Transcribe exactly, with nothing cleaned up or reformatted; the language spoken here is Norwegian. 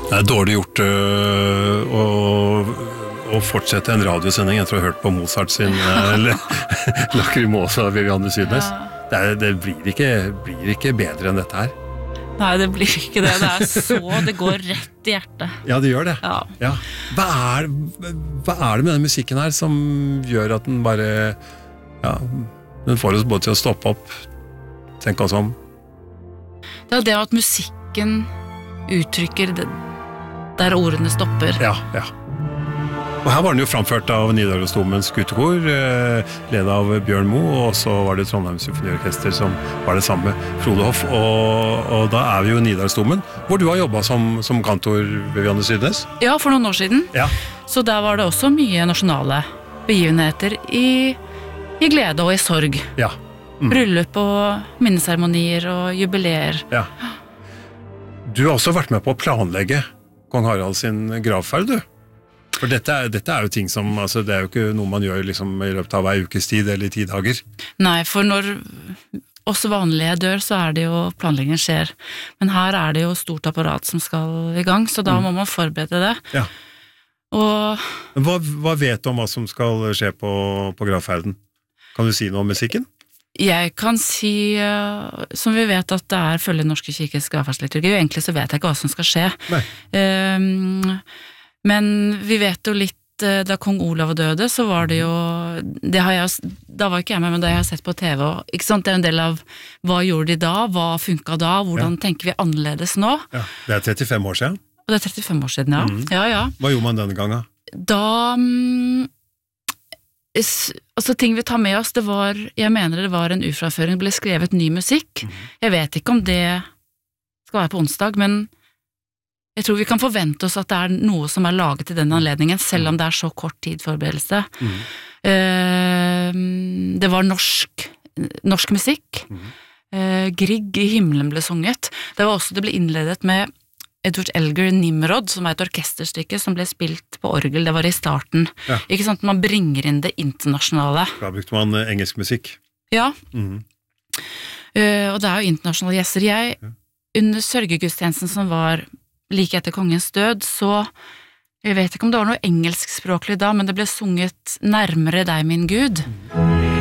Det er dårlig gjort øh, å, å fortsette en radiosending etter å ha hørt på Mozart sin øh, Lacrimosa av Viviane Sydnes. Ja. Det, er, det blir, ikke, blir ikke bedre enn dette her. Nei, det blir ikke det. Det er så, det går rett i hjertet. Ja, det gjør det. Ja. Ja. Hva, er, hva er det med den musikken her som gjør at den bare, ja, den får oss både til å stoppe opp, tenke oss om? Det er det at musikken uttrykker det, der ordene stopper. Ja, ja. Og her var den jo framført av Nidarosdomens gutekor, eh, ledet av Bjørn Moe, og så var det Trondheim Symfoniorkester som var det samme, Frode Hoff, og, og da er vi jo i Nidarosdomen, hvor du har jobbet som, som kantor, Viviane Sydnes. Ja, for noen år siden. Ja. Så der var det også mye nasjonale begivenheter i, i glede og i sorg. Ja. Mm. Bryllup og minneseremonier og jubileer. Ja. Du har også vært med på å planlegge Kong Harald sin gravferd, du. For dette er, dette er jo ting som, altså det er jo ikke noe man gjør liksom i løpet av ei ukes tid eller ti dager. Nei, for når også vanlige dør, så er det jo planleggingen skjer. Men her er det jo stort apparat som skal i gang, så da mm. må man forberede det. Ja. Og... Hva, hva vet du om hva som skal skje på, på gravferden? Kan du si noe om musikken? Jeg kan si, uh, som vi vet at det er følge Norske kirkes gravferdsliturgi, og egentlig så vet jeg ikke hva som skal skje. Nei. Um, Men vi vet jo litt, da kong Olav døde, så var det jo, det har jeg, da var ikke jeg med, men det har jeg sett på T V, ikke sant? Det er en del av hva gjorde de da, hva funket da, hvordan ja. Tenker vi annerledes nå? Ja, det er trettifem år siden. Og det er trettifem år siden, ja. Mm. Ja, ja. Hva gjorde man denne gangen? Da, um, altså ting vi tar med oss, det var, jeg mener det var en ufraføring, det ble skrevet ny musikk. Mm. Jeg vet ikke om det skal være på onsdag, men jeg tror vi kan forvente oss at det er noe som er laget i den anledningen, selv om det er så kort tid forberedelse. Mm. Uh, det var norsk, norsk musikk. Mm. Uh, Grieg i himmelen ble sunget. Det var også, det ble innledet med Edward Elgar Nimrod, som er et orkesterstykke som ble spilt på orgel. Det var i starten. Ja. Ikke sant? Man bringer inn det internasjonale. Da brukte man engelsk musikk. Ja. Mm. Uh, og det er jo internasjonale gjester. Jeg, ja. Under sørgegudstjenesten som var like etter kongens død, så jeg vet ikke om det var noe engelskspråklig da, men det ble sunget Nærmere deg, min Gud.